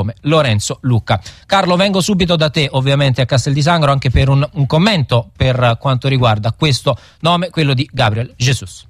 nome Lorenzo Lucca. Carlo, vengo subito da te, ovviamente a Castel di Sangro, anche per un commento per quanto riguarda questo nome, quello di Gabriel Jesus.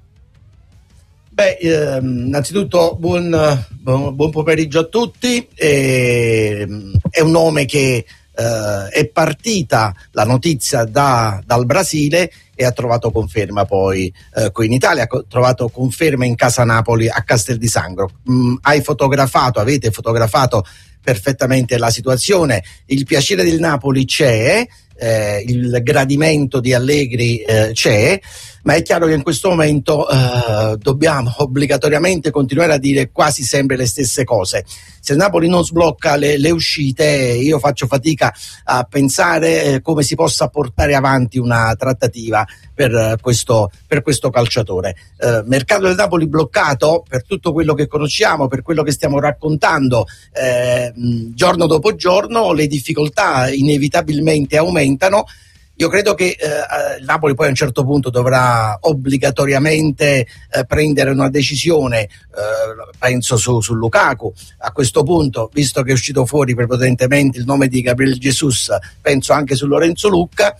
Innanzitutto buon pomeriggio a tutti. È un nome che è partita la notizia dal Brasile e ha trovato conferma poi qui in Italia, ha trovato conferma in casa Napoli a Castel di Sangro. Avete fotografato perfettamente la situazione. Il piacere del Napoli c'è, il gradimento di Allegri c'è, ma è chiaro che in questo momento dobbiamo obbligatoriamente continuare a dire quasi sempre le stesse cose. Se il Napoli non sblocca le uscite, io faccio fatica a pensare come si possa portare avanti una trattativa per questo calciatore. Mercato del Napoli bloccato per tutto quello che conosciamo, per quello che stiamo raccontando giorno dopo giorno, le difficoltà inevitabilmente aumentano. Io credo che il Napoli poi a un certo punto dovrà obbligatoriamente prendere una decisione, penso su Lukaku. A questo punto, visto che è uscito fuori prepotentemente il nome di Gabriel Jesus, penso anche su Lorenzo Lucca,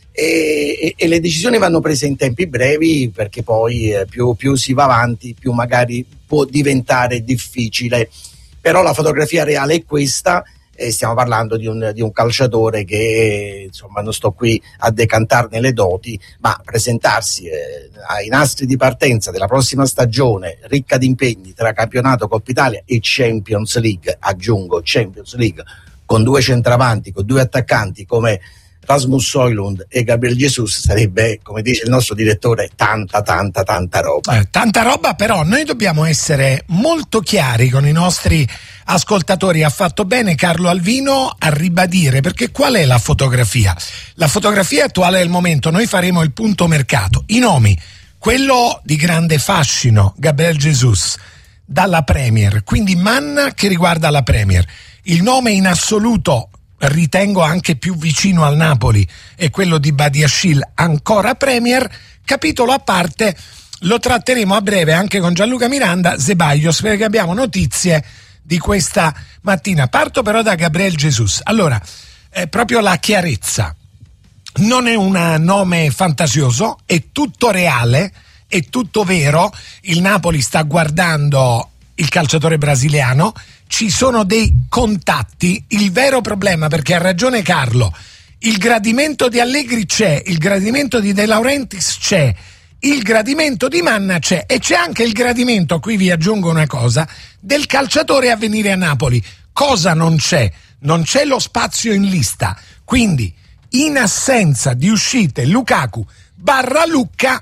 e le decisioni vanno prese in tempi brevi, perché poi più si va avanti, più magari può diventare difficile. Però la fotografia reale è questa. Stiamo parlando di un calciatore che, insomma, non sto qui a decantarne le doti, ma presentarsi ai nastri di partenza della prossima stagione ricca di impegni tra campionato, Coppa Italia e Champions League, aggiungo Champions League, con 2 centravanti, con 2 attaccanti come Rasmus Højlund e Gabriel Jesus, sarebbe, come dice il nostro direttore, tanta roba. Tanta roba, però noi dobbiamo essere molto chiari con i nostri ascoltatori. Ha fatto bene Carlo Alvino a ribadire, perché qual è la fotografia? La fotografia attuale del momento, noi faremo il punto mercato. I nomi, quello di grande fascino, Gabriel Jesus, dalla Premier, quindi manna che riguarda la Premier. Il nome in assoluto ritengo anche più vicino al Napoli è quello di Badiashile, ancora Premier. Capitolo a parte, lo tratteremo a breve anche con Gianluca Miranda, Ceballos, perché abbiamo notizie di questa mattina. Parto però da Gabriel Jesus. Allora, proprio la chiarezza, non è un nome fantasioso, è tutto reale, è tutto vero. Il Napoli sta guardando il calciatore brasiliano, ci sono dei contatti. Il vero problema, perché ha ragione Carlo, il gradimento di Allegri c'è, il gradimento di De Laurentiis c'è, il gradimento di Manna c'è, e c'è anche il gradimento, qui vi aggiungo una cosa, del calciatore a venire a Napoli. Cosa non c'è? Non c'è lo spazio in lista, quindi in assenza di uscite Lukaku barra Lucca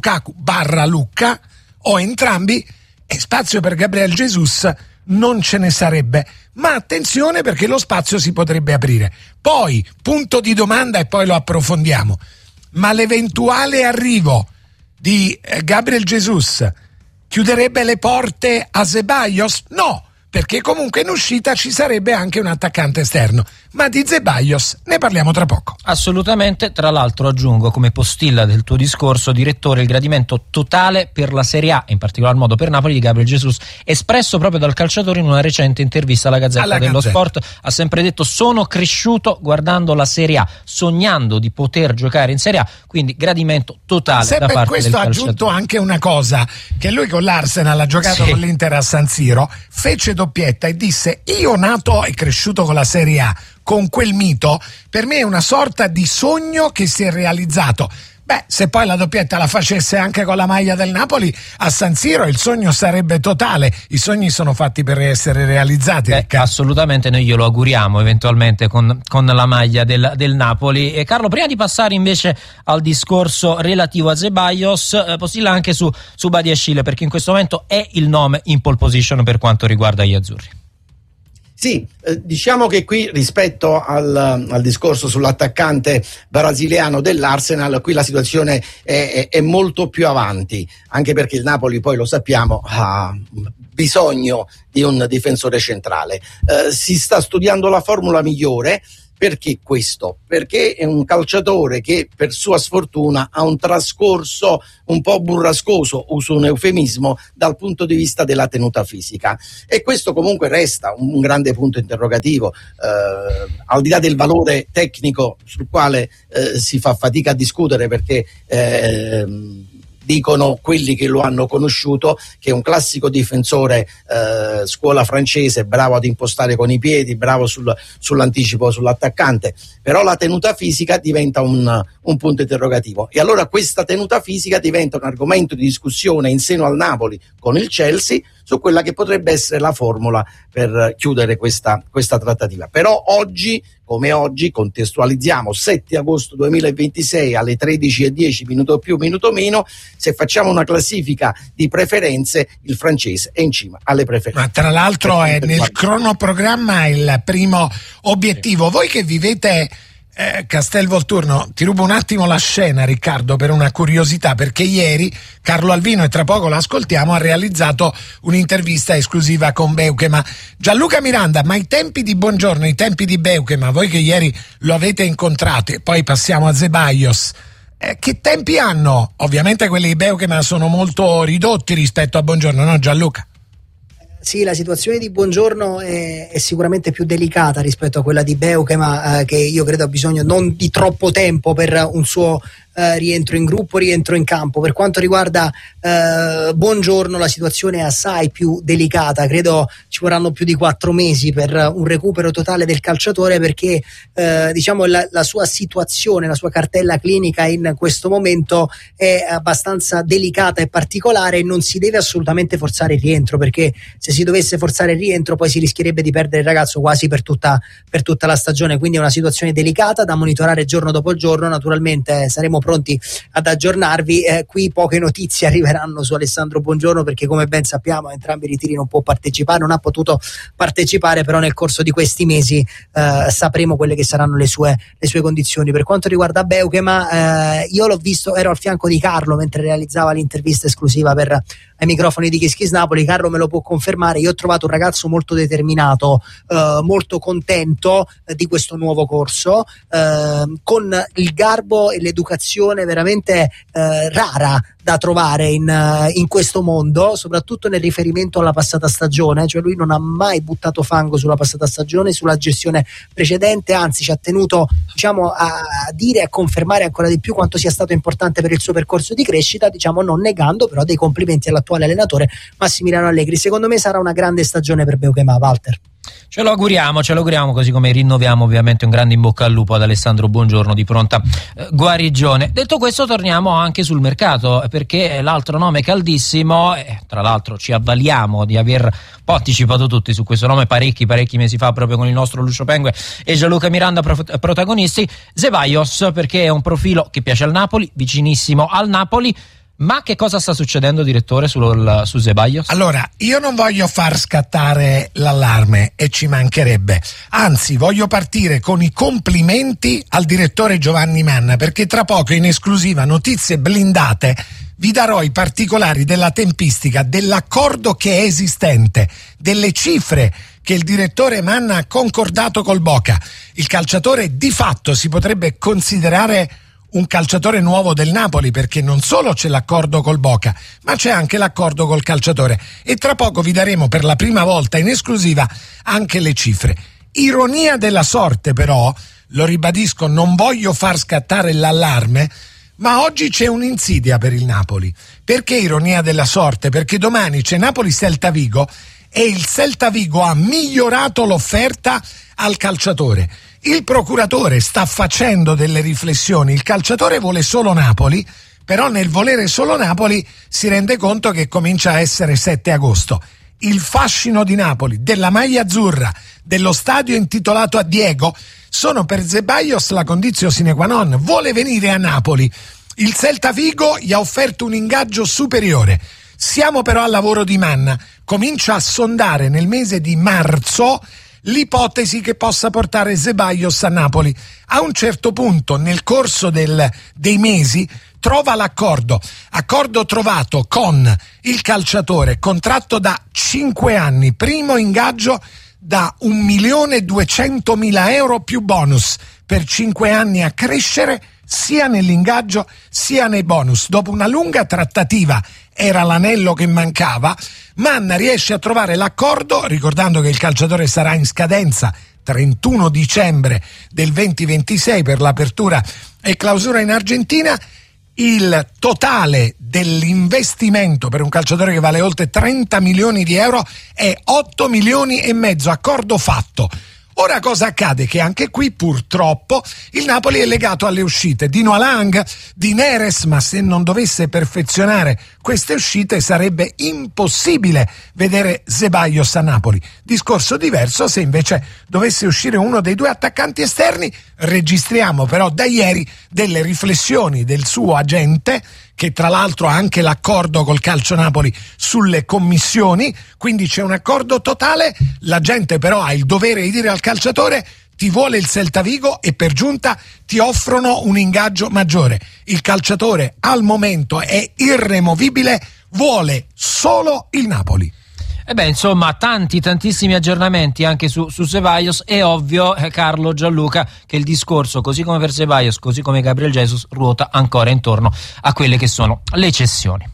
o entrambi, e spazio per Gabriel Jesus non ce ne sarebbe. Ma attenzione, perché lo spazio si potrebbe aprire. Poi, punto di domanda, e poi lo approfondiamo, ma l'eventuale arrivo di Gabriel Jesus chiuderebbe le porte a Ceballos? No, perché comunque in uscita ci sarebbe anche un attaccante esterno, ma di Ceballos ne parliamo tra poco. Assolutamente. Tra l'altro aggiungo come postilla del tuo discorso, direttore, il gradimento totale per la Serie A, in particolar modo per Napoli, di Gabriel Jesus, espresso proprio dal calciatore in una recente intervista alla Gazzetta dello Sport. Ha sempre detto: sono cresciuto guardando la Serie A, sognando di poter giocare in Serie A, quindi gradimento totale da parte del calciatore. Questo ha aggiunto anche una cosa, che lui con l'Arsenal ha giocato con l'Inter a San Siro, fece doppietta e disse: io nato e cresciuto con la Serie A, con quel mito, per me è una sorta di sogno che si è realizzato. Beh, se poi la doppietta la facesse anche con la maglia del Napoli a San Siro, il sogno sarebbe totale. I sogni sono fatti per essere realizzati. Assolutamente, noi glielo auguriamo eventualmente con la maglia del Napoli. E Carlo, prima di passare invece al discorso relativo a Ceballos, postilla anche su Badiashile, perché in questo momento è il nome in pole position per quanto riguarda gli azzurri. Sì, diciamo che qui rispetto al discorso sull'attaccante brasiliano dell'Arsenal, qui la situazione è molto più avanti, anche perché il Napoli, poi lo sappiamo, ha bisogno di un difensore centrale. Si sta studiando la formula migliore, Perché questo? Perché è un calciatore che per sua sfortuna ha un trascorso un po' burrascoso, uso un eufemismo, dal punto di vista della tenuta fisica, e questo comunque resta un grande punto interrogativo, al di là del valore tecnico sul quale si fa fatica a discutere, perché dicono quelli che lo hanno conosciuto che è un classico difensore scuola francese, bravo ad impostare con i piedi, bravo sull'anticipo sull'attaccante, però la tenuta fisica diventa un punto interrogativo, e allora questa tenuta fisica diventa un argomento di discussione in seno al Napoli con il Chelsea su quella che potrebbe essere la formula per chiudere questa trattativa. Però oggi, come oggi, contestualizziamo 7 agosto 2026 alle 13:10, minuto più, minuto meno, se facciamo una classifica di preferenze, il francese è in cima alle preferenze. Ma tra l'altro è nel cronoprogramma il primo obiettivo. Voi che vivete Castel Volturno, ti rubo un attimo la scena, Riccardo, per una curiosità, perché ieri Carlo Alvino, e tra poco l'ascoltiamo, ha realizzato un'intervista esclusiva con Beukema. Gianluca Miranda, ma i tempi di Buongiorno, i tempi di Beukema, voi che ieri lo avete incontrato, e poi passiamo a Zeballos, che tempi hanno? Ovviamente quelli di Beukema sono molto ridotti rispetto a Buongiorno, no Gianluca? Sì, la situazione di Buongiorno è sicuramente più delicata rispetto a quella di Beukema, che io credo ha bisogno non di troppo tempo per un suo rientro in gruppo, rientro in campo. Per quanto riguarda Buongiorno, la situazione è assai più delicata, credo ci vorranno più di 4 mesi per un recupero totale del calciatore, perché diciamo la sua situazione, la sua cartella clinica in questo momento è abbastanza delicata e particolare, e non si deve assolutamente forzare il rientro, perché se si dovesse forzare il rientro poi si rischierebbe di perdere il ragazzo quasi per tutta la stagione. Quindi è una situazione delicata da monitorare giorno dopo giorno. Naturalmente saremo pronti ad aggiornarvi. Qui poche notizie arriveranno su Alessandro Buongiorno, perché come ben sappiamo a entrambi i ritiri non può partecipare, non ha potuto partecipare, però nel corso di questi mesi sapremo quelle che saranno le sue condizioni. Per quanto riguarda Beukema, io l'ho visto, ero al fianco di Carlo mentre realizzava l'intervista esclusiva ai microfoni di Kiss Kiss Napoli. Carlo me lo può confermare. Io ho trovato un ragazzo molto determinato, molto contento di questo nuovo corso, con il garbo e l'educazione veramente rara da trovare in questo mondo, soprattutto nel riferimento alla passata stagione. Cioè lui non ha mai buttato fango sulla passata stagione, sulla gestione precedente, anzi ci ha tenuto, diciamo, a dire e a confermare ancora di più quanto sia stato importante per il suo percorso di crescita, diciamo, non negando però dei complimenti all'attuale allenatore Massimiliano Allegri. Secondo me sarà una grande stagione per Beukema, Walter. Ce lo auguriamo, così come rinnoviamo ovviamente un grande in bocca al lupo ad Alessandro Buongiorno di pronta guarigione. Detto questo, torniamo anche sul mercato, perché l'altro nome caldissimo, tra l'altro ci avvaliamo di aver poi anticipato tutti su questo nome parecchi mesi fa, proprio con il nostro Lucio Pengue e Gianluca Miranda protagonisti, Zeballos, perché è un profilo che piace al Napoli, vicinissimo al Napoli. Ma che cosa sta succedendo, direttore, su Zeballos? Allora, io non voglio far scattare l'allarme, e ci mancherebbe. Anzi, voglio partire con i complimenti al direttore Giovanni Manna, perché tra poco in esclusiva Notizie Blindate vi darò i particolari della tempistica, dell'accordo che è esistente, delle cifre che il direttore Manna ha concordato col Boca. Il calciatore di fatto si potrebbe considerare un calciatore nuovo del Napoli, perché non solo c'è l'accordo col Boca, ma c'è anche l'accordo col calciatore, e tra poco vi daremo per la prima volta in esclusiva anche le cifre. Ironia della sorte, però, lo ribadisco, non voglio far scattare l'allarme, ma oggi c'è un'insidia per il Napoli. Perché ironia della sorte? Perché domani c'è Napoli-Celta Vigo e il Celta Vigo ha migliorato l'offerta al calciatore. Il procuratore sta facendo delle riflessioni, il calciatore vuole solo Napoli, però nel volere solo Napoli si rende conto che comincia a essere 7 agosto. Il fascino di Napoli, della maglia azzurra, dello stadio intitolato a Diego, sono per Zeballos la condizio sine qua non. Vuole venire a Napoli. Il Celta Vigo gli ha offerto un ingaggio superiore. Siamo però al lavoro di Manna. Comincia a sondare nel mese di marzo l'ipotesi che possa portare Zeballos a Napoli. A un certo punto, nel corso dei mesi, trova l'accordo trovato con il calciatore, contratto da 5 anni, primo ingaggio da 1.200.000 euro più bonus per 5 anni a crescere sia nell'ingaggio sia nei bonus. Dopo una lunga trattativa, era l'anello che mancava, Manna riesce a trovare l'accordo, ricordando che il calciatore sarà in scadenza 31 dicembre del 2026 per l'apertura e clausura in Argentina. Il totale dell'investimento per un calciatore che vale oltre 30 milioni di euro è 8 milioni e mezzo, accordo fatto. Ora cosa accade? Che anche qui purtroppo il Napoli è legato alle uscite di Noalang, di Neres, ma se non dovesse perfezionare queste uscite sarebbe impossibile vedere Ceballos a Napoli. Discorso diverso se invece dovesse uscire uno dei due attaccanti esterni. Registriamo però da ieri delle riflessioni del suo agente, che tra l'altro ha anche l'accordo col Calcio Napoli sulle commissioni, quindi c'è un accordo totale. La gente però ha il dovere di dire al calciatore: ti vuole il Celta Vigo e per giunta ti offrono un ingaggio maggiore. Il calciatore al momento è irremovibile, vuole solo il Napoli. Insomma, tantissimi aggiornamenti anche su Ceballos. È ovvio, Carlo, Gianluca, che il discorso, così come per Ceballos, così come Gabriel Jesus, ruota ancora intorno a quelle che sono le cessioni.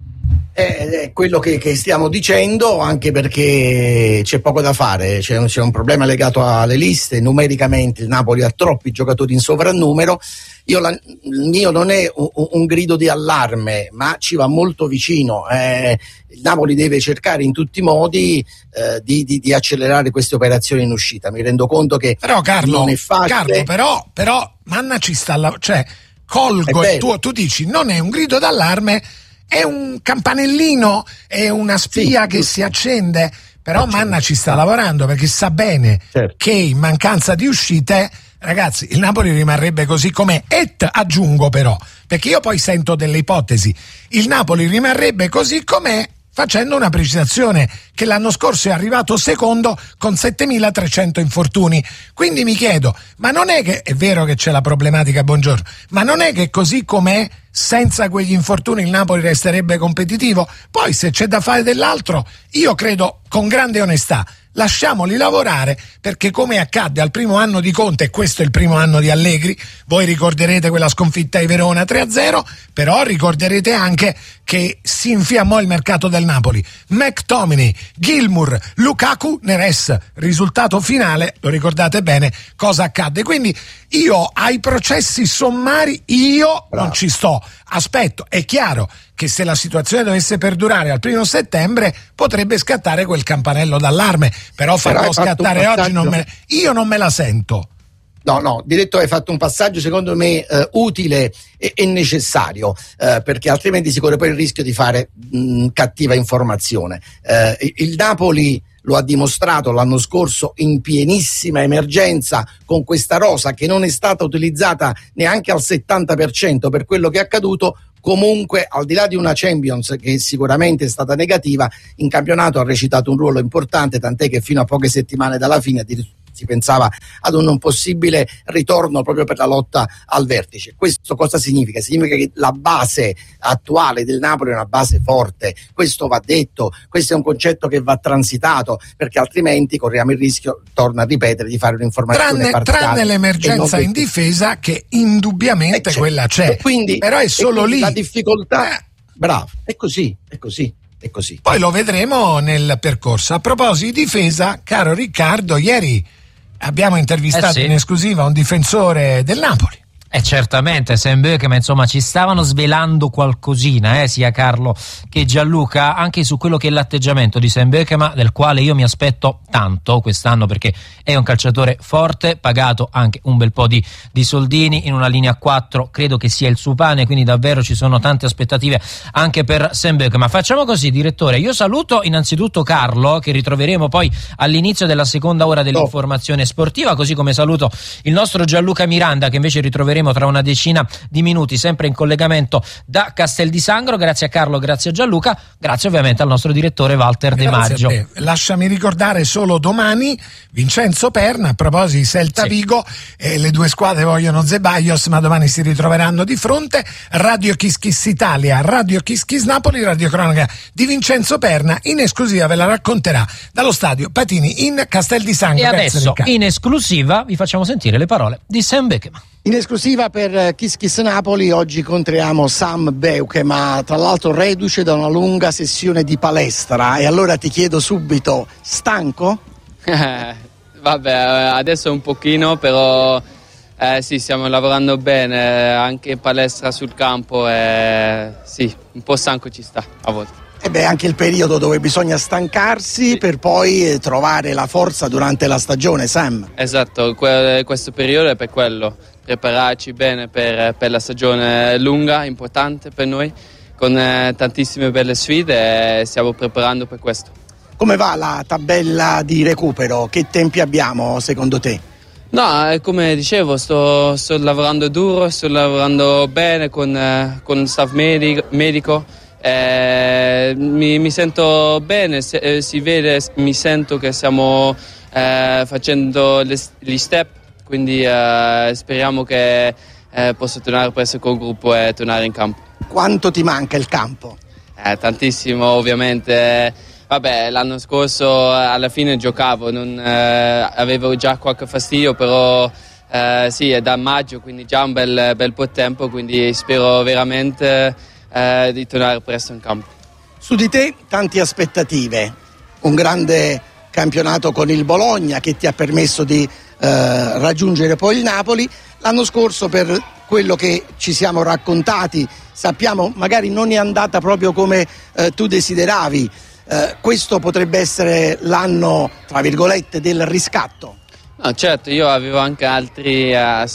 È quello che stiamo dicendo, anche perché c'è poco da fare, c'è un problema legato alle liste. Numericamente il Napoli ha troppi giocatori in sovrannumero. Il mio non è un grido di allarme, ma ci va molto vicino. Il Napoli deve cercare in tutti i modi di accelerare queste operazioni in uscita. Mi rendo conto che però Carlo, non è facile. Carlo, però Manna ci sta, cioè colgo il tuo, tu dici non è un grido d'allarme, è un campanellino, è una spia che si accende, però Manna ci sta lavorando perché sa bene che in mancanza di uscite, ragazzi, il Napoli rimarrebbe così com'è. Aggiungo però, perché io poi sento delle ipotesi, il Napoli rimarrebbe così com'è facendo una precisazione che l'anno scorso è arrivato secondo con 7.300 infortuni. Quindi mi chiedo, ma non è che, è vero che c'è la problematica Buongiorno, ma non è che così com'è, senza quegli infortuni il Napoli resterebbe competitivo? Poi se c'è da fare dell'altro, io credo con grande onestà, lasciamoli lavorare, perché come accadde al primo anno di Conte, e questo è il primo anno di Allegri, voi ricorderete quella sconfitta ai Verona 3-0, però ricorderete anche che si infiammò il mercato del Napoli. McTominay, Gilmour, Lukaku, Neres, risultato finale, lo ricordate bene cosa accadde. Quindi io ai processi sommari non ci sto, aspetto. È chiaro che se la situazione dovesse perdurare al 1 settembre potrebbe scattare quel campanello d'allarme, però farlo scattare oggi io non me la sento. No, direttore, hai fatto un passaggio secondo me utile e necessario, perché altrimenti si corre poi il rischio di fare cattiva informazione. Il Napoli lo ha dimostrato l'anno scorso in pienissima emergenza con questa rosa che non è stata utilizzata neanche al 70% per quello che è accaduto. Comunque, al di là di una Champions che sicuramente è stata negativa, in campionato ha recitato un ruolo importante, tant'è che fino a poche settimane dalla fine si pensava ad un possibile ritorno proprio per la lotta al vertice. Questo cosa significa? Significa che la base attuale del Napoli è una base forte, questo va detto, questo è un concetto che va transitato, perché altrimenti corriamo il rischio, torno a ripetere, di fare un'informazione parziale. Tranne l'emergenza in difesa, che indubbiamente quella c'è, quindi, però è solo lì la difficoltà. Bravo, è così. Poi lo vedremo nel percorso. A proposito di difesa, caro Riccardo, ieri abbiamo intervistato in esclusiva un difensore del Napoli. Certamente, ma insomma ci stavano svelando qualcosina, sia Carlo che Gianluca, anche su quello che è l'atteggiamento di Sam Bökema, del quale io mi aspetto tanto quest'anno, perché è un calciatore forte, pagato anche un bel po' di soldini, in una linea 4 credo che sia il suo pane, quindi davvero ci sono tante aspettative anche per Sam Bökema. Facciamo così, direttore, io saluto innanzitutto Carlo, che ritroveremo poi all'inizio della seconda ora dell'informazione sportiva, così come saluto il nostro Gianluca Miranda, che invece ritroveremo sentiremo tra una decina di minuti, sempre in collegamento da Castel di Sangro. Grazie a Carlo, grazie a Gianluca, grazie ovviamente al nostro direttore Walter De Maggio. Lasciami ricordare solo domani Vincenzo Perna, a proposito di Celta Vigo, le due squadre vogliono Zeballos, ma domani si ritroveranno di fronte. Radio Kiss Kiss Italia, Radio Kiss Kiss Napoli, Radio Cronaca di Vincenzo Perna, in esclusiva ve la racconterà dallo stadio Patini in Castel di Sangro. E adesso in esclusiva vi facciamo sentire le parole di Sam Beckman. In esclusiva per Kiss Kiss Napoli oggi incontriamo Sam Beukema, tra l'altro reduce da una lunga sessione di palestra, e allora ti chiedo subito, stanco? Vabbè, adesso un pochino, però sì, stiamo lavorando bene anche in palestra sul campo, sì, un po' stanco ci sta a volte. E beh, anche il periodo dove bisogna stancarsi per poi trovare la forza durante la stagione, Sam. Esatto, questo periodo è per quello, prepararci bene per la stagione lunga, importante per noi, con tantissime belle sfide, e stiamo preparando per questo. Come va la tabella di recupero? Che tempi abbiamo secondo te? No, come dicevo, sto lavorando duro, sto lavorando bene con staff medico. Mi sento bene, si vede, mi sento che stiamo facendo gli step, quindi speriamo che possa tornare presto col gruppo e tornare in campo. Quanto ti manca il campo? Tantissimo, ovviamente. Vabbè, l'anno scorso alla fine giocavo, avevo già qualche fastidio, però sì, è da maggio, quindi già un bel po' di tempo, quindi spero veramente di tornare presto in campo. Su di te tante aspettative, un grande campionato con il Bologna che ti ha permesso di raggiungere poi il Napoli. L'anno scorso, per quello che ci siamo raccontati, sappiamo magari non è andata proprio come tu desideravi. Questo potrebbe essere l'anno, tra virgolette, del riscatto. No, certo, io avevo anche altre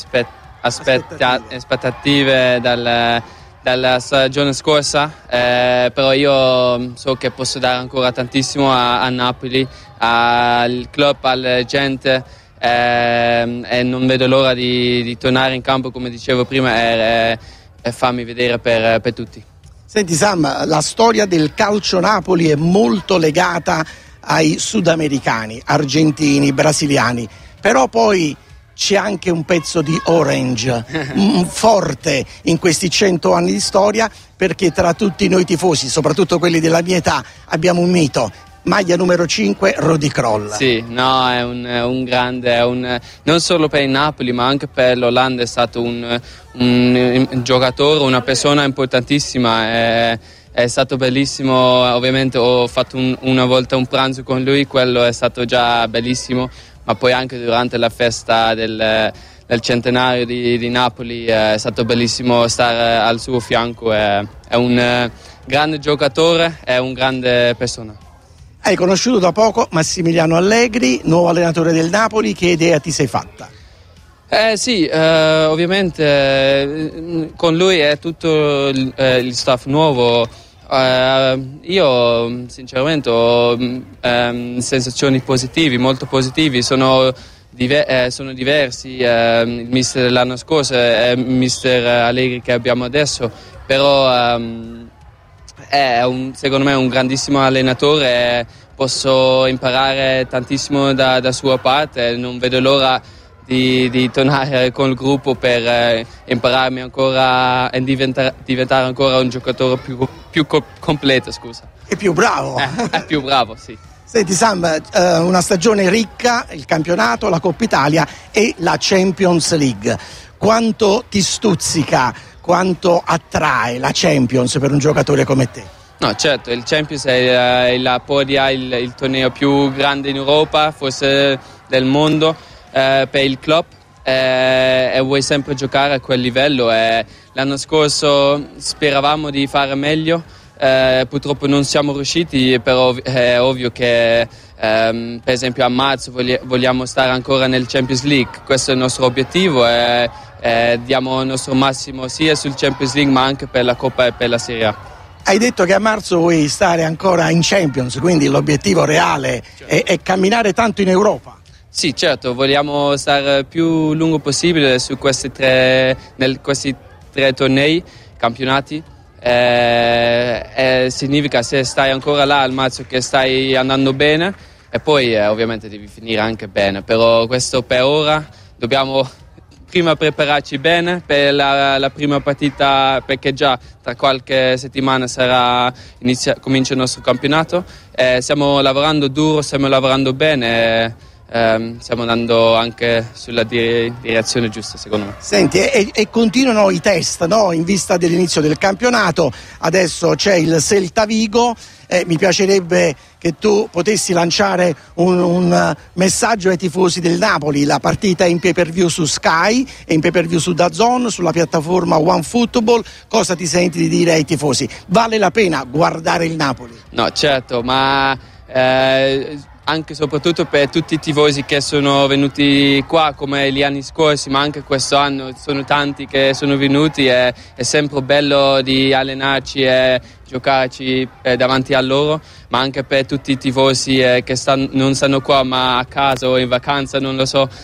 aspettative dalla stagione scorsa, però io so che posso dare ancora tantissimo a Napoli, al club, alla gente, e non vedo l'ora di tornare in campo, come dicevo prima, e farmi vedere per tutti. Senti Sam, la storia del calcio Napoli è molto legata ai sudamericani, argentini, brasiliani, però poi c'è anche un pezzo di Orange forte in questi 100 anni di storia, perché tra tutti noi tifosi, soprattutto quelli della mia età, abbiamo un mito. Maglia numero 5, Rudi Kroll. Sì, no, è un grande, non solo per il Napoli ma anche per l'Olanda, è stato un giocatore, una persona importantissima, è stato bellissimo. Ovviamente ho fatto una volta un pranzo con lui, quello è stato già bellissimo, ma poi anche durante la festa del centenario di Napoli è stato bellissimo stare al suo fianco, è un grande giocatore, è un grande persona. Hai conosciuto da poco Massimiliano Allegri, nuovo allenatore del Napoli, che idea ti sei fatta? Sì, ovviamente con lui è tutto il staff nuovo. Io sinceramente ho sensazioni positive, molto positivi, sono diversi. Il mister dell'anno scorso e il mister Allegri che abbiamo adesso, però è secondo me un grandissimo allenatore e posso imparare tantissimo da sua parte. Non vedo l'ora di tornare con il gruppo per impararmi ancora e diventare ancora un giocatore più completo, scusa. E più bravo. È più bravo, sì. Senti Sam, una stagione ricca, il campionato, la Coppa Italia e la Champions League. Quanto ti stuzzica, quanto attrae la Champions per un giocatore come te? No, certo, il Champions è la Podia, il torneo più grande in Europa, forse del mondo, per il club, e vuoi sempre giocare a quel livello. L'anno scorso speravamo di fare meglio, purtroppo non siamo riusciti, però è ovvio che per esempio a marzo vogliamo stare ancora nel Champions League. Questo è il nostro obiettivo e diamo il nostro massimo sia sul Champions League ma anche per la Coppa e per la Serie A. Hai detto che a marzo vuoi stare ancora in Champions, quindi l'obiettivo reale è camminare tanto in Europa. Sì, certo, vogliamo stare più lungo possibile su questi tre tornei, campionati. Significa, se stai ancora là al mazzo, che stai andando bene, e poi ovviamente devi finire anche bene, però questo per ora dobbiamo prima prepararci bene per la prima partita, perché già tra qualche settimana comincia il nostro campionato. Stiamo lavorando duro, stiamo lavorando bene, stiamo andando anche sulla direzione giusta, secondo me. Senti, e continuano i test, no? In vista dell'inizio del campionato. Adesso c'è il Celta Vigo. Mi piacerebbe che tu potessi lanciare un messaggio ai tifosi del Napoli. La partita è in pay-per-view su Sky e in pay-per-view su DAZN, sulla piattaforma OneFootball. Cosa ti senti di dire ai tifosi? Vale la pena guardare il Napoli? No, certo, ma anche e soprattutto per tutti i tifosi che sono venuti qua come gli anni scorsi, ma anche questo anno sono tanti che sono venuti, è sempre bello di allenarci e giocarci davanti a loro, ma anche per tutti i tifosi che non stanno qua ma a casa o in vacanza, non lo so.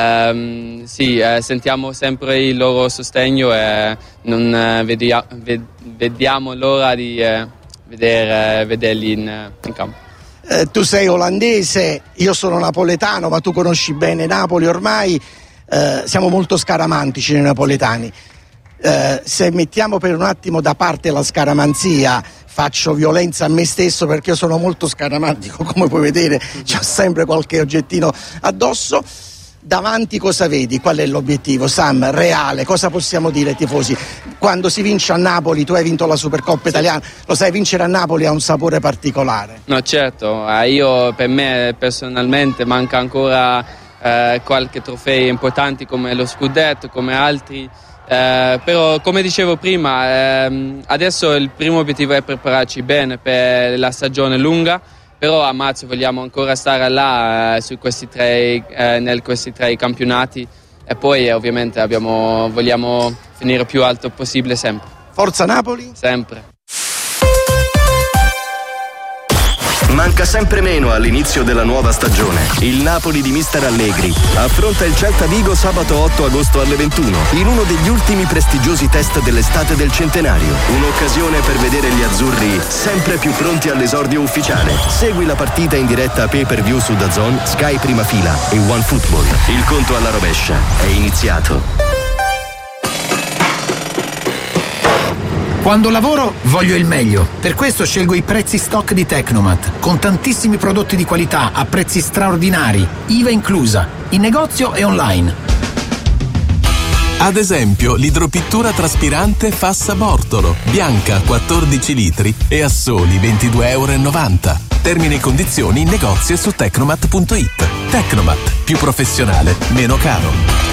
Sentiamo sempre il loro sostegno e non vediamo l'ora di vederli in campo. Tu sei olandese, io sono napoletano, ma tu conosci bene Napoli ormai. Siamo molto scaramantici noi napoletani. Se mettiamo per un attimo da parte la scaramanzia, faccio violenza a me stesso perché io sono molto scaramantico, come puoi vedere, c'ho sempre qualche oggettino addosso. Davanti cosa vedi? Qual è l'obiettivo? Sam, reale, cosa possiamo dire ai tifosi? Quando si vince a Napoli, tu hai vinto la Supercoppa italiana, lo sai, vincere a Napoli ha un sapore particolare. No, certo, per me personalmente manca ancora qualche trofeo importante come lo scudetto, come altri, però come dicevo prima, adesso il primo obiettivo è prepararci bene per la stagione lunga. Però a marzo vogliamo ancora stare là su questi tre campionati e poi ovviamente vogliamo finire più alto possibile sempre. Forza Napoli! Sempre. Manca sempre meno all'inizio della nuova stagione. Il Napoli di mister Allegri affronta il Celta Vigo sabato 8 agosto alle 21 in uno degli ultimi prestigiosi test dell'estate del centenario. Un'occasione per vedere gli azzurri sempre più pronti all'esordio ufficiale. Segui la partita in diretta pay-per-view su DAZN, Sky Prima Fila e OneFootball. Il conto alla rovescia è iniziato. Quando lavoro voglio il meglio, per questo scelgo i prezzi stock di Tecnomat, con tantissimi prodotti di qualità a prezzi straordinari, IVA inclusa, in negozio e online. Ad esempio, l'idropittura traspirante Fassa Bortolo, bianca 14 litri e a soli €22,90. Termini e condizioni in negozio e su tecnomat.it. Tecnomat, più professionale, meno caro.